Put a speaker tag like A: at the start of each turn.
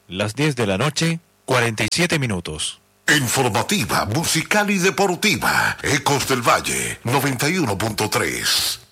A: Las 10 de la noche, 47 minutos.
B: Informativa, musical y deportiva. Ecos del Valle, 91.3.